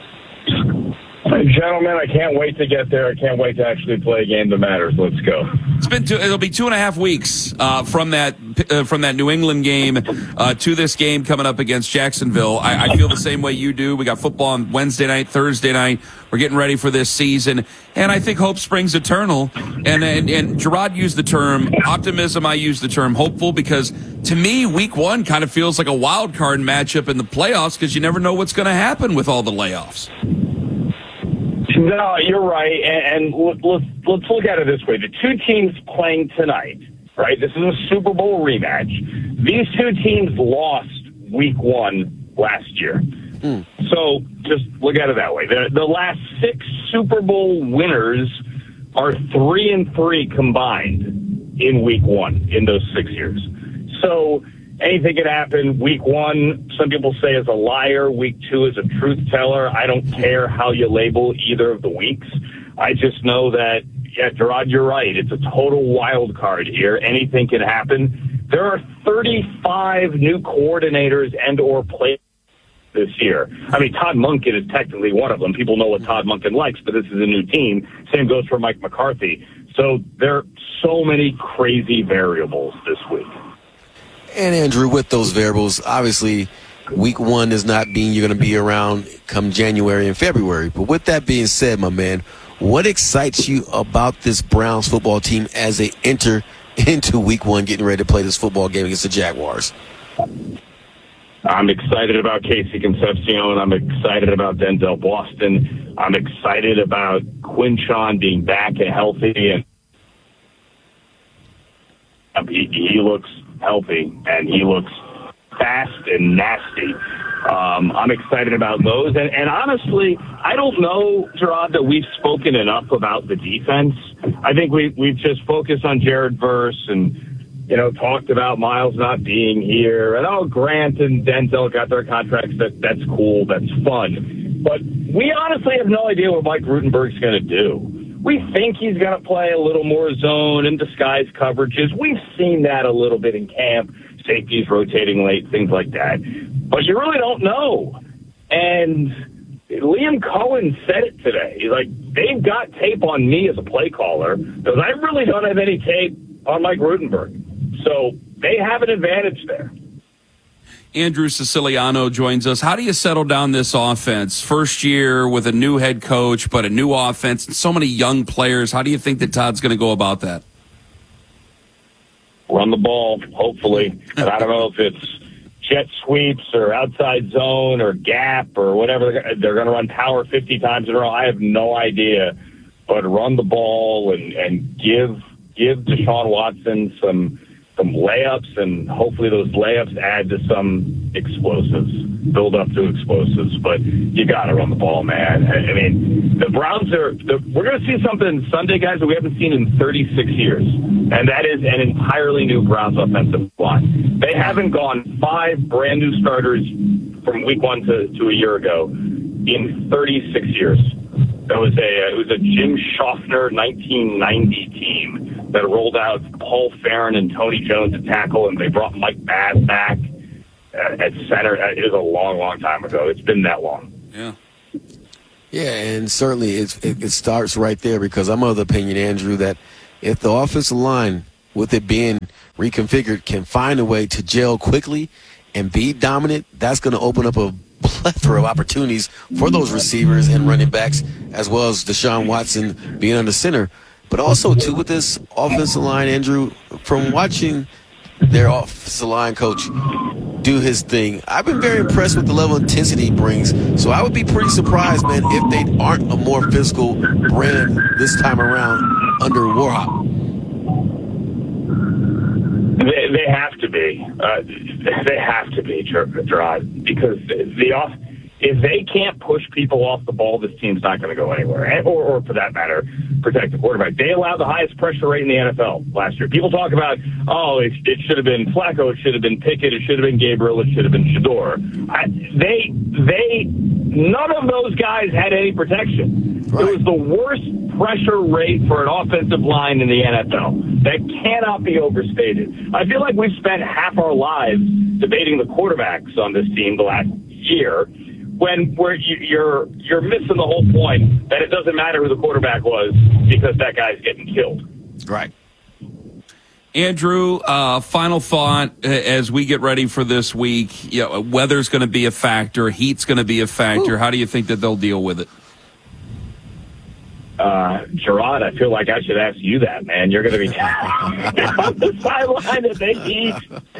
Gentlemen, I can't wait to get there. I can't wait to actually play a game that matters. Let's go.
It'll be 2.5 weeks from that New England game to this game coming up against Jacksonville. I feel the same way you do. We got football on Wednesday night, Thursday night. We're getting ready for this season, and I think hope springs eternal. And Gerard used the term optimism. I use the term hopeful, because to me, week 1 kind of feels like a wild card matchup in the playoffs, because you never know what's going to happen with all the layoffs.
No, you're right, and let's look at it this way. The two teams playing tonight, right? This is a Super Bowl rematch. These two teams lost week 1 last year. So just look at it that way. The last 6 Super Bowl winners are 3-3 combined in week 1 in those 6 years. So anything could happen. Week 1, some people say, is a liar. Week 2 is a truth teller. I don't care how you label either of the weeks. I just know that, yeah, Gerard, you're right. It's a total wild card here. Anything can happen. There are 35 new coordinators and or players this year. I mean, Todd Monken is technically one of them. People know what Todd Monken likes, but this is a new team. Same goes for Mike McCarthy. So there are so many crazy variables this week.
And Andrew, with those variables, obviously, week 1 is not being you're going to be around come January and February. But with that being said, my man, what excites you about this Browns football team as they enter into week 1, getting ready to play this football game against the Jaguars?
I'm excited about Casey Concepcion. I'm excited about Denzel Boston. I'm excited about Quinshon being back and healthy, and he looks healthy, and he looks fast and nasty. I'm excited about those. And honestly, I don't know, Gerard, that we've spoken enough about the defense. I think we've just focused on Jared Verse and, talked about Miles not being here. And, Grant and Denzel got their contracts. That's cool. That's fun. But we honestly have no idea what Mike Rutenberg's going to do. We think he's going to play a little more zone and disguise coverages. We've seen that a little bit in camp. Safeties rotating late, things like that. But you really don't know. And Liam Cohen said it today. He's like, they've got tape on me as a play caller because I really don't have any tape on Mike Rutenberg. So they have an advantage there.
Andrew Siciliano joins us. How do you settle down this offense? First year with a new head coach, but a new offense and so many young players. How do you think that Todd's going to go about that?
Run the ball, hopefully. And I don't know if it's jet sweeps or outside zone or gap or whatever. They're going to run power 50 times in a row. I have no idea. But run the ball and give Deshaun Watson some layups, and hopefully those layups add to some explosives, build up to explosives. But you got to run the ball, man. I mean, the Browns we're going to see something Sunday, guys, that we haven't seen in 36 years, and that is an entirely new Browns offensive line. They haven't gone 5 brand new starters from week 1 to a year ago in 36 years. It was a Jim Schaffner 1990 team that rolled out Paul Farron and Tony Jones at tackle, and they brought Mike Bass back at center. It was a long, long time ago. It's been that long.
Yeah.
Yeah, and certainly it starts right there, because I'm of the opinion, Andrew, that if the offensive line, with it being reconfigured, can find a way to gel quickly and be dominant, that's going to open up a plethora of opportunities for those receivers and running backs, as well as Deshaun Watson being under center. But also, too, with this offensive line, Andrew, from watching their offensive line coach do his thing, I've been very impressed with the level of intensity he brings. So I would be pretty surprised, man, if they aren't a more physical brand this time around under Warhol.
They have to be. They have to be, Gerard, because if they can't push people off the ball, this team's not going to go anywhere. Or for that matter, protect the quarterback. They allowed the highest pressure rate in the NFL last year. People talk about, it should have been Flacco, it should have been Pickett, it should have been Gabriel, it should have been Shador. None of those guys had any protection. Right. It was the worst pressure rate for an offensive line in the NFL. That cannot be overstated. I feel like we've spent half our lives debating the quarterbacks on this team the last year, when you're missing the whole point that it doesn't matter who the quarterback was, because that guy's getting killed.
Right.
Andrew, final thought as we get ready for this week. Weather's going to be a factor. Heat's going to be a factor. How do you think that they'll deal with it?
Gerard, I feel like I should ask you that, man. You're going to be on the sideline at the Heat.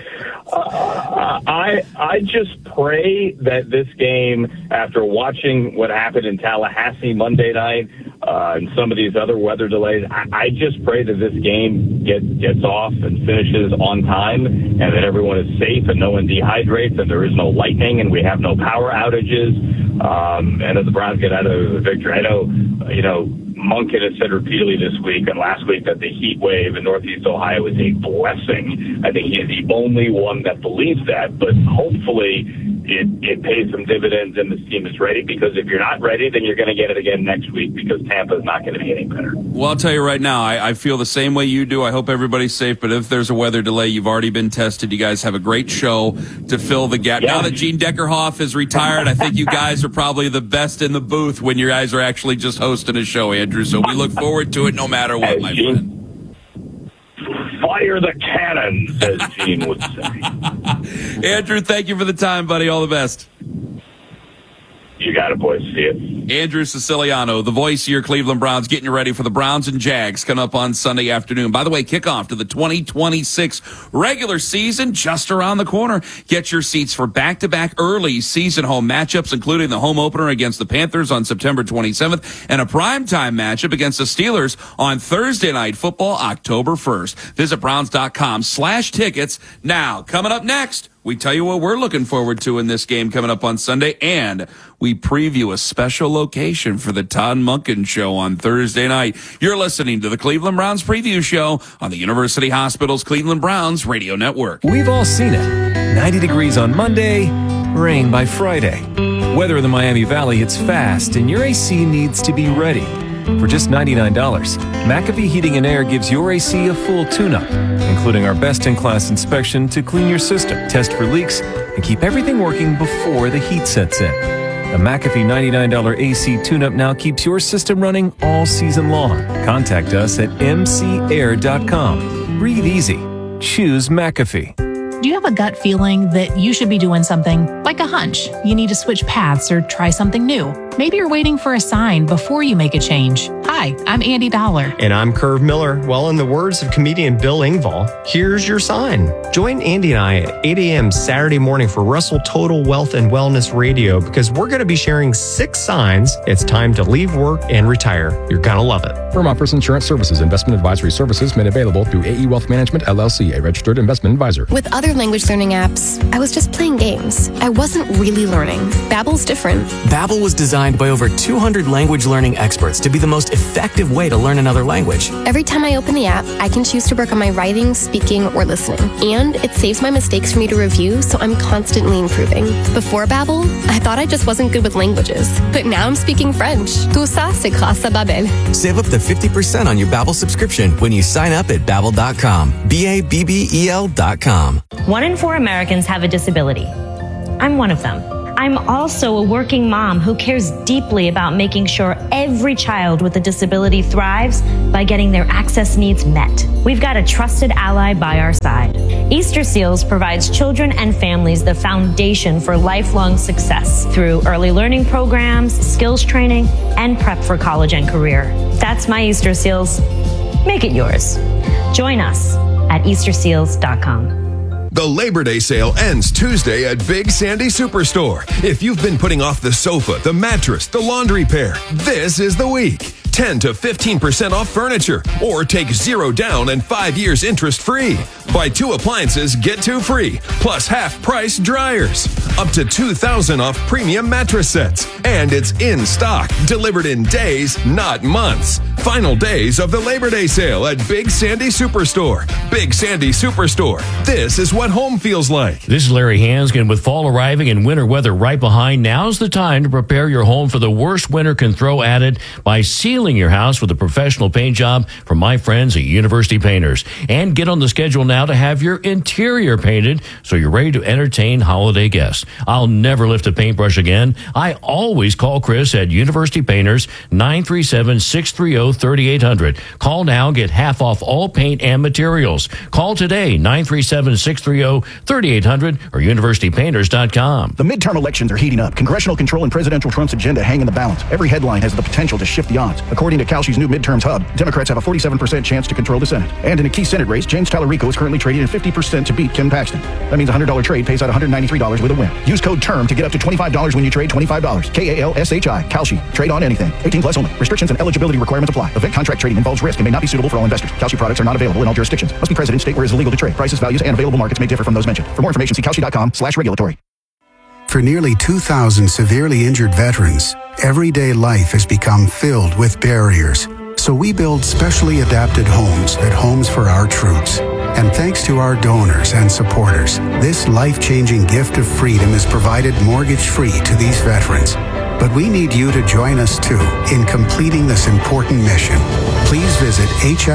I just pray that this game, after watching what happened in Tallahassee Monday night and some of these other weather delays, I just pray that this game gets off and finishes on time, and that everyone is safe and no one dehydrates, and there is no lightning and we have no power outages, and that the Browns get out of the victory. I know, Monken has said repeatedly this week and last week that the heat wave in Northeast Ohio is a blessing. I think he is the only one that believes that, but hopefully it pays some dividends and this team is ready, because if you're not ready, then you're going to get it again next week, because Tampa's not going to be any better.
Well, I'll tell you right now, I feel the same way you do. I hope everybody's safe, but if there's a weather delay, you've already been tested. You guys have a great show to fill the gap. Yeah. Now that Gene Deckerhoff is retired, I think you guys are probably the best in the booth when you guys are actually just hosting a show, Andrew. So we look forward to it no matter what, my friend.
Fire the cannon, as Gene would say.
Andrew, thank you for the time, buddy. All the best.
You got it, boys. See you.
Andrew Siciliano, the voice of your Cleveland Browns, getting you ready for the Browns and Jags coming up on Sunday afternoon. By the way, kickoff to the 2026 regular season just around the corner. Get your seats for back-to-back early season home matchups, including the home opener against the Panthers on September 27th and a primetime matchup against the Steelers on Thursday Night Football, October 1st. Visit Browns.com/tickets. Now, coming up next, we tell you what we're looking forward to in this game coming up on Sunday, and we preview a special location for the Todd Monken Show on Thursday night. You're listening to the Cleveland Browns Preview Show on the University Hospital's Cleveland Browns Radio Network.
We've all seen it. 90 degrees on Monday, rain by Friday. Weather in the Miami Valley hits fast, and your AC needs to be ready. For just $99, McAfee Heating and Air gives your AC a full tune-up, including our best-in-class inspection to clean your system, test for leaks, and keep everything working before the heat sets in. The McAfee $99 AC tune-up now keeps your system running all season long. Contact us at mcair.com. Breathe easy. choose McAfee.
Do you have a gut feeling that you should be doing something, like a hunch? You need to switch paths or try something new. Maybe you're waiting for a sign before you make a change. Hi, I'm Andy Dollar.
And I'm Curve Miller. Well, in the words of comedian Bill Engvall, here's your sign. Join Andy and I at 8 a.m. Saturday morning for Russell Total Wealth and Wellness Radio, because we're going to be sharing 6 signs it's time to leave work and retire. You're going to love it.
Firm offers insurance services. Investment advisory services made available through AE Wealth Management, LLC, a registered investment advisor.
With other language learning apps, I was just playing games. I wasn't really learning. Babbel's different.
Babbel was designed by over 200 language learning experts to be the most effective way to learn another language.
Every time I open the app, I can choose to work on my writing, speaking, or listening. And it saves my mistakes for me to review, so I'm constantly improving. Before Babbel, I thought I just wasn't good with languages. But now I'm speaking French. Tout ça, c'est grâce à Babbel.
Save up to 50% on your Babbel subscription when you sign up at Babbel.com. Babbel.com.
1 in 4 Americans have a disability. I'm one of them. I'm also a working mom who cares deeply about making sure every child with a disability thrives by getting their access needs met. We've got a trusted ally by our side. Easter Seals provides children and families the foundation for lifelong success through early learning programs, skills training, and prep for college and career. That's my Easter Seals. Make it yours. Join us at easterseals.com.
The Labor Day sale ends Tuesday at Big Sandy Superstore. If you've been putting off the sofa, the mattress, the laundry pair, this is the week. 10 to 15% off furniture, or take 0 down and 5 years interest free. Buy 2 appliances, get 2 free, plus half price dryers. Up to $2,000 off premium mattress sets. And it's in stock, delivered in days, not months. Final days of the Labor Day sale at Big Sandy Superstore. Big Sandy Superstore. This is what home feels like.
This is Larry Hanskin. With fall arriving and winter weather right behind, now's the time to prepare your home for the worst winter can throw at it by sealing your house with a professional paint job from my friends at University Painters. And get on the schedule now to have your interior painted so you're ready to entertain holiday guests. I'll never lift a paintbrush again. I always call Chris at University Painters, 937-630-3800. Call now, get half off all paint and materials. Call today, 937-630-3800 or universitypainters.com.
The midterm elections are heating up. Congressional control and presidential Trump's agenda hang in the balance. Every headline has the potential to shift the odds. According to Kalshi's new midterms hub, Democrats have a 47% chance to control the Senate. And in a key Senate race, James Tallarico is currently trading at 50% to beat Ken Paxton. That means a $100 trade pays out $193 with a win. Use code TERM to get up to $25 when you trade $25. K-A-L-S-H-I. Kalshi. Trade on anything. 18 plus only. Restrictions and eligibility requirements apply. Event contract trading involves risk and may not be suitable for all investors. Kalshi products are not available in all jurisdictions. Must be present in state where it is illegal to trade. Prices, values, and available markets may differ from those mentioned. For more information, see Kalshi.com/regulatory.
For nearly 2,000 severely injured veterans, everyday life has become filled with barriers. So we build specially adapted homes at Homes for Our Troops. And thanks to our donors and supporters, this life-changing gift of freedom is provided mortgage-free to these veterans. But we need you to join us too in completing this important mission. Please visit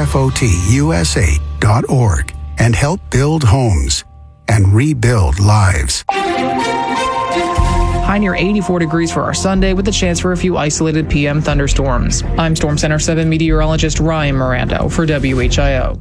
hfotusa.org and help build homes and rebuild lives.
High near 84 degrees for our Sunday with a chance for a few isolated PM thunderstorms. I'm Storm Center 7 meteorologist Ryan Miranda for WHIO.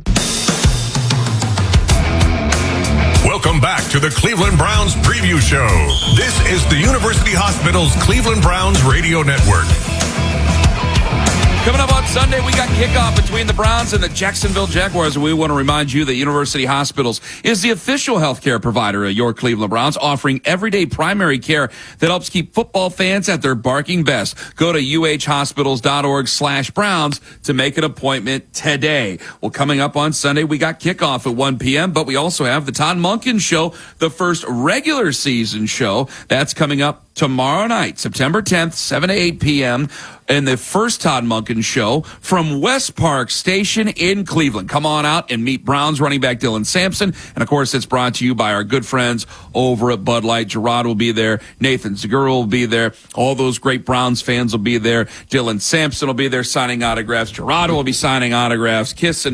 Welcome back to the Cleveland Browns Preview Show. This is the University Hospital's Cleveland Browns Radio Network.
Coming up on Sunday, we got kickoff between the Browns and the Jacksonville Jaguars. And we want to remind you that University Hospitals is the official healthcare provider of your Cleveland Browns, offering everyday primary care that helps keep football fans at their barking best. Go to uhhospitals.org/Browns to make an appointment today. Well, coming up on Sunday, we got kickoff at 1 p.m., but we also have the Todd Monken Show, the first regular season show. That's coming up tomorrow night, September 10th, 7 to 8 p.m., and the first Todd Monken Show from West Park Station in Cleveland. Come on out and meet Browns running back Dylan Sampson. And, of course, it's brought to you by our good friends over at Bud Light. Gerard will be there. Nathan Zegura will be there. All those great Browns fans will be there. Dylan Sampson will be there signing autographs. Gerard will be signing autographs, kissing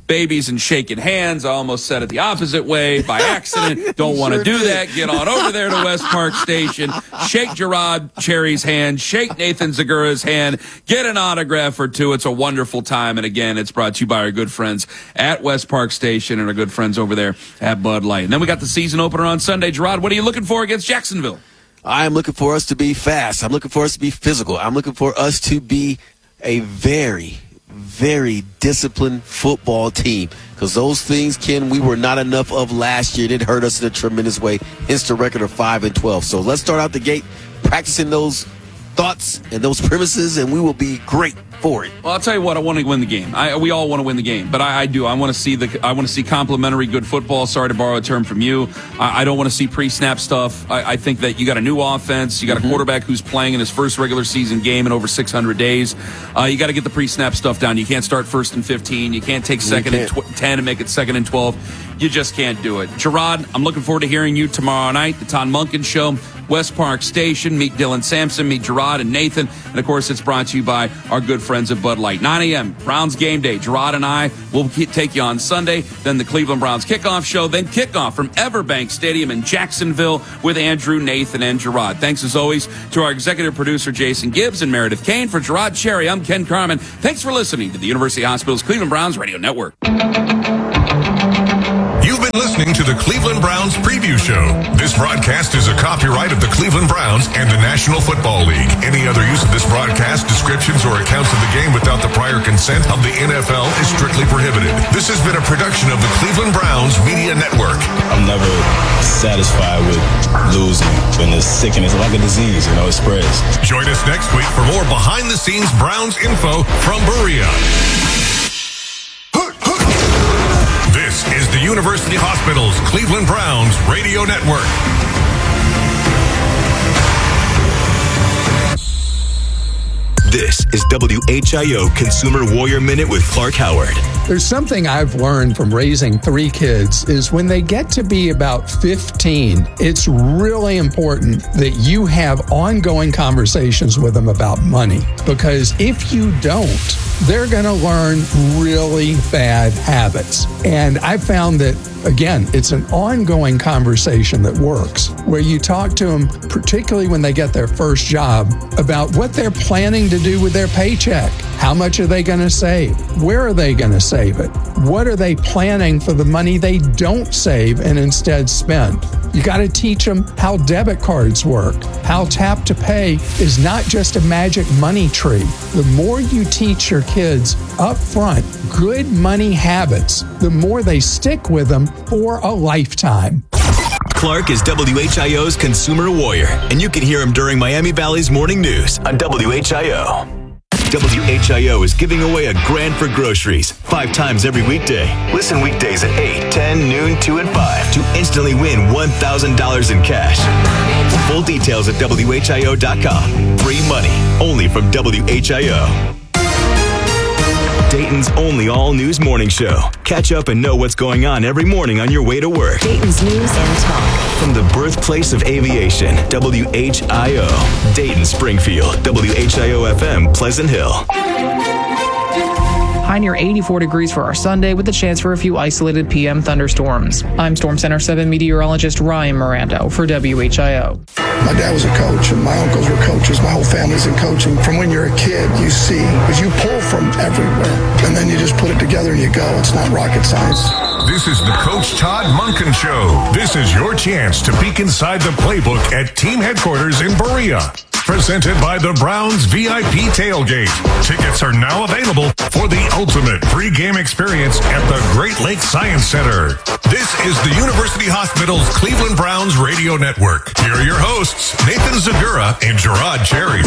babies and shaking hands. I almost said it the opposite way by accident. Don't want to do that. Get on over there to West Park Station. Shake Gerard Cherry's hand. Shake Nathan Zagura's hand. Get an autograph or two. It's a wonderful time. And again, it's brought to you by our good friends at West Park Station and our good friends over there at Bud Light. And then we got the season opener on Sunday. Gerard, what are you looking for against Jacksonville?
I am looking for us to be fast. I'm looking for us to be physical. I'm looking for us to be a very, very disciplined football team, because those things, Ken, we were not enough of last year. It hurt us in a tremendous way. Hence the record of 5-12. So let's start out the gate practicing those thoughts and those premises, and we will be great for it.
Well, I'll tell you what, I want to win the game. We all want to win the game, but I do. I want to see complimentary good football. Sorry to borrow a term from you. I don't want to see pre-snap stuff. I think that you got a new offense. You got a quarterback who's playing in his first regular season game in over 600 days. You got to get the pre-snap stuff down. You can't start 1st and 15. You can't take 2nd and 10 and make it 2nd and 12. You just can't do it. Gerard, I'm looking forward to hearing you tomorrow night, the Todd Monken Show, West Park Station. Meet Dylan Sampson, meet Gerard and Nathan. And, of course, it's brought to you by our good friends at Bud Light. 9 a.m., Browns game day. Gerard and I will take you on Sunday. Then the Cleveland Browns kickoff show. Then kickoff from Everbank Stadium in Jacksonville with Andrew, Nathan, and Gerard. Thanks, as always, to our executive producer, Jason Gibbs and Meredith Kane. For Gerard Cherry, I'm Ken Carman. Thanks for listening to the University Hospital's Cleveland Browns Radio Network.
You've been listening to the Cleveland Browns Preview Show. This broadcast is a copyright of the Cleveland Browns and the National Football League. Any other use of this broadcast, descriptions, or accounts of the game without the prior consent of the NFL is strictly prohibited. This has been a production of the Cleveland Browns Media Network.
I'm never satisfied with losing. When it's sickening, it's like a disease, it spreads.
Join us next week for more behind-the-scenes Browns info from Berea. This is the University Hospital's Cleveland Browns Radio Network.
This is WHIO Consumer Warrior Minute with Clark Howard.
There's something I've learned from raising 3 kids is when they get to be about 15, it's really important that you have ongoing conversations with them about money. Because if you don't, they're going to learn really bad habits. And I found that, again, it's an ongoing conversation that works, where you talk to them, particularly when they get their first job, about what they're planning to do with their paycheck. How much are they going to save? Where are they going to save it? What are they planning for the money they don't save and instead spend? You got to teach them how debit cards work, how tap to pay is not just a magic money tree. The more you teach your kids up front good money habits, the more they stick with them for a lifetime.
Clark is WHIO's Consumer Warrior, and you can hear him during Miami Valley's Morning News on WHIO. WHIO is giving away $1,000 for groceries 5 times every weekday. Listen weekdays at 8, 10, noon, 2, and 5 to instantly win $1,000 in cash. Full details at WHIO.com. Free money, only from WHIO. Dayton's only all-news morning show. Catch up and know what's going on every morning on your way to work.
Dayton's news and talk.
From the birthplace of aviation, WHIO. Dayton, Springfield, WHIO-FM, Pleasant Hill.
High near 84 degrees for our Sunday with a chance for a few isolated PM thunderstorms. I'm Storm Center 7 meteorologist Ryan Mirando for WHIO.
My dad was a coach and my uncles were coaches. My whole family's in coaching. From when you're a kid, you see, because you pull from everywhere and then you just put it together and you go. It's not rocket science.
This is the Coach Todd Monken Show. This is your chance to peek inside the playbook at team headquarters in Berea. Presented by the Browns VIP Tailgate. Tickets are now available for the ultimate pre-game experience at the Great Lakes Science Center. This is the University Hospital's Cleveland Browns Radio Network. Here are your hosts, Nathan Zagura and Gerard Cherry.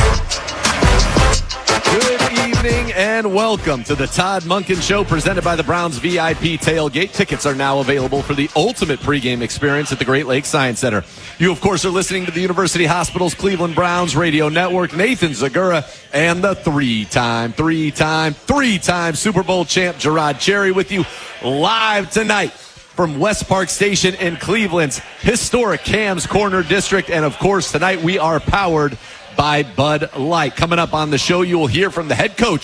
Good evening and welcome to the Todd Monken Show, presented by the Browns VIP Tailgate. Tickets are now available for the ultimate pregame experience at the Great Lakes Science Center. You, of course, are listening to the University Hospital's Cleveland Browns Radio Network. Nathan Zagura and the three-time Super Bowl champ Gerard Cherry with you live tonight from West Park Station in Cleveland's historic Cam's Corner District. And, of course, tonight we are powered by Bud Light. Coming up on the show, you will hear from the head coach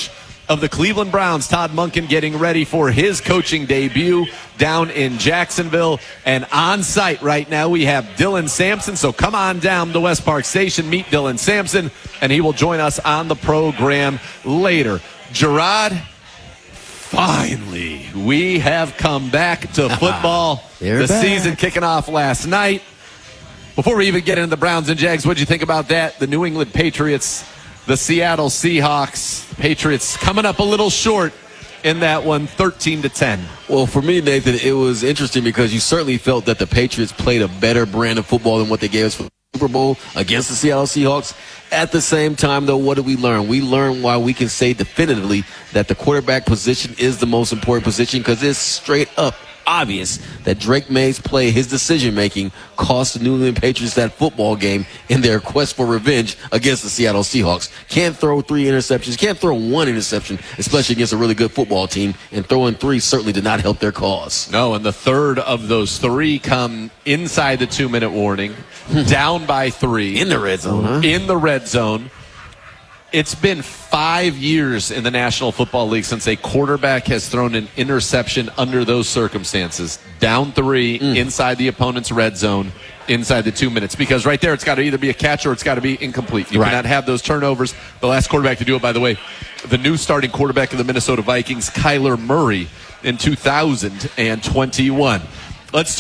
of the Cleveland Browns. Todd Monken getting ready for his coaching debut down in Jacksonville. And on site right now we have Dylan Sampson. So come on down to West Park Station, meet Dylan Sampson, and he will join us on the program later. Gerard, finally, we have come back to football. The season kicking off last night. Before we even get into the Browns and Jags, what did you think about that? The New England Patriots, the Seattle Seahawks. Patriots coming up a little short in that one, 13-10.
Well, for me, Nathan, it was interesting because you certainly felt that the Patriots played a better brand of football than what they gave us for the Super Bowl against the Seattle Seahawks. At the same time, though, what did we learn? We learned why we can say definitively that the quarterback position is the most important position, because it's straight up obvious that Drake May's play, his decision-making, cost the New England Patriots that football game in their quest for revenge against the Seattle Seahawks. Can't throw 3 interceptions, can't throw 1 interception, especially against a really good football team, and throwing 3 certainly did not help their cause.
No, and the third of those 3 come inside the 2-minute warning, down by 3.
In the red zone, huh?
In the red zone. It's been 5 years in the National Football League since a quarterback has thrown an interception under those circumstances. Down 3, inside the opponent's red zone, inside the 2 minutes. Because right there, it's got to either be a catch or it's got to be incomplete. You cannot have those turnovers. The last quarterback to do it, by the way, the new starting quarterback of the Minnesota Vikings, Kyler Murray, in 2021. Let's